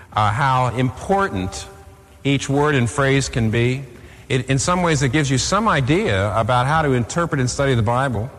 how important each word and phrase can be. In some ways, it gives you some idea about how to interpret and study the Bible.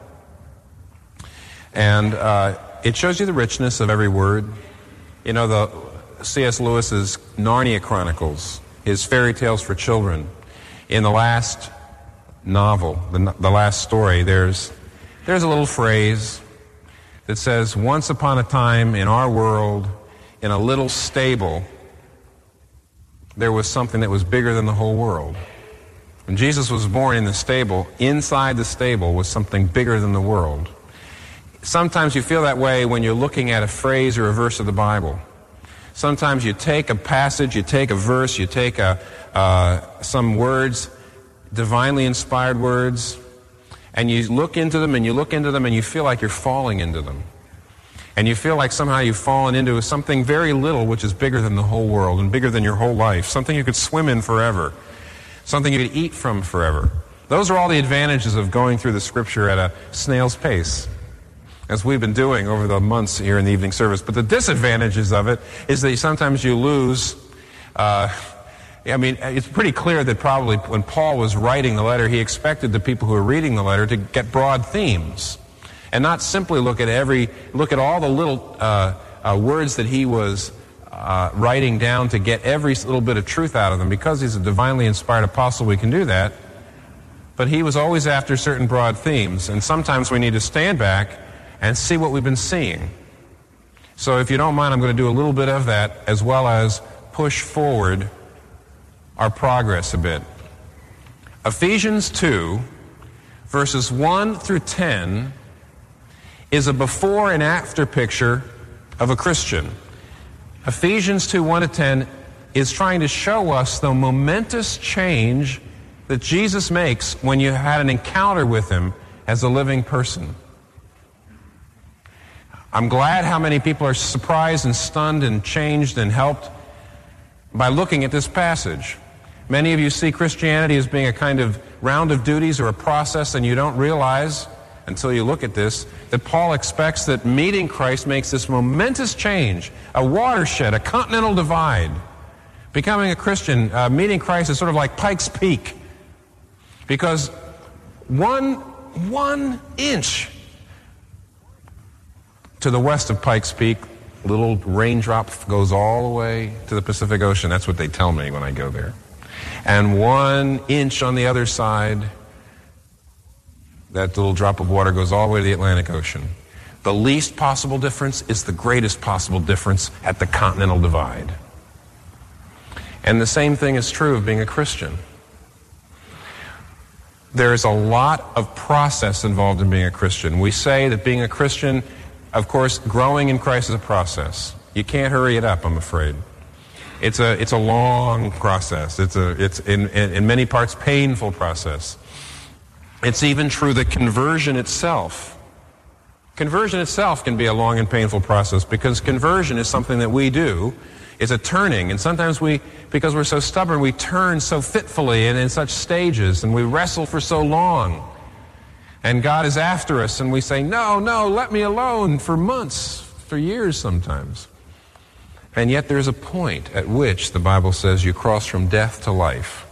And it shows you the richness of every word. You know, the C.S. Lewis's Narnia Chronicles, his fairy tales for children. In the last novel, the last story, there's a little phrase that says, "Once upon a time in our world, in a little stable, there was something that was bigger than the whole world." When Jesus was born in the stable, inside the stable was something bigger than the world. Sometimes you feel that way when you're looking at a phrase or a verse of the Bible. Sometimes you take a passage, you take a verse, you take some words, divinely inspired words, and you look into them and you look into them and you feel like you're falling into them. And you feel like somehow you've fallen into something very little which is bigger than the whole world and bigger than your whole life, something you could swim in forever, something you could eat from forever. Those are all the advantages of going through the Scripture at a snail's pace, as we've been doing over the months here in the evening service. But the disadvantages of it is that sometimes you lose. It's pretty clear that probably when Paul was writing the letter, he expected the people who were reading the letter to get broad themes and not simply look at all the little words that he was writing down to get every little bit of truth out of them. Because he's a divinely inspired apostle, we can do that. But he was always after certain broad themes, and sometimes we need to stand back and see what we've been seeing. So if you don't mind, I'm going to do a little bit of that, as well as push forward our progress a bit. Ephesians 2, verses 1 through 10, is a before and after picture of a Christian. Ephesians 2, 1 to 10 is trying to show us the momentous change that Jesus makes when you had an encounter with him as a living person. I'm glad how many people are surprised and stunned and changed and helped by looking at this passage. Many of you see Christianity as being a kind of round of duties or a process, and you don't realize until you look at this that Paul expects that meeting Christ makes this momentous change, a watershed, a continental divide. Becoming a Christian, meeting Christ is sort of like Pikes Peak, because one inch to the west of Pikes Peak, a little raindrop goes all the way to the Pacific Ocean. That's what they tell me when I go there. And 1 inch on the other side, that little drop of water goes all the way to the Atlantic Ocean. The least possible difference is the greatest possible difference at the continental divide. And the same thing is true of being a Christian. There is a lot of process involved in being a Christian. We say that being a Christian, of course, growing in Christ is a process. You can't hurry it up, I'm afraid. It's a long process. It's in many parts painful process. It's even true that conversion itself can be a long and painful process, because conversion is something that we do. It's a turning, and sometimes because we're so stubborn, we turn so fitfully and in such stages, and we wrestle for so long. And God is after us, and we say, no, let me alone, for months, for years sometimes. And yet there's a point at which the Bible says you cross from death to life.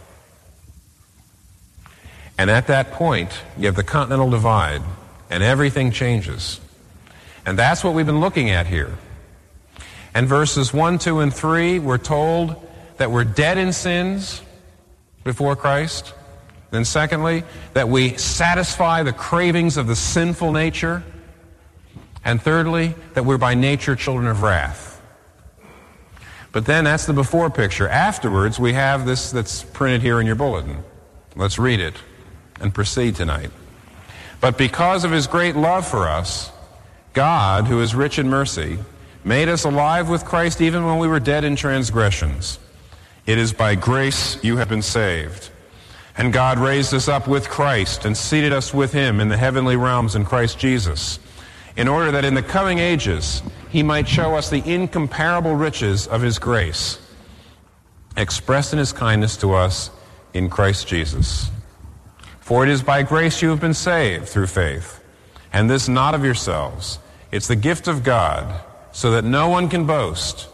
And at that point, you have the continental divide, and everything changes. And that's what we've been looking at here. And verses 1, 2, and 3, we're told that we're dead in sins before Christ. Then secondly, that we satisfy the cravings of the sinful nature. And thirdly, that we're by nature children of wrath. But then that's the before picture. Afterwards, we have this that's printed here in your bulletin. Let's read it and proceed tonight. But because of his great love for us, God, who is rich in mercy, made us alive with Christ even when we were dead in transgressions. It is by grace you have been saved. And God raised us up with Christ and seated us with him in the heavenly realms in Christ Jesus, in order that in the coming ages he might show us the incomparable riches of his grace, expressed in his kindness to us in Christ Jesus. For it is by grace you have been saved through faith, and this not of yourselves. It's the gift of God, so that no one can boast.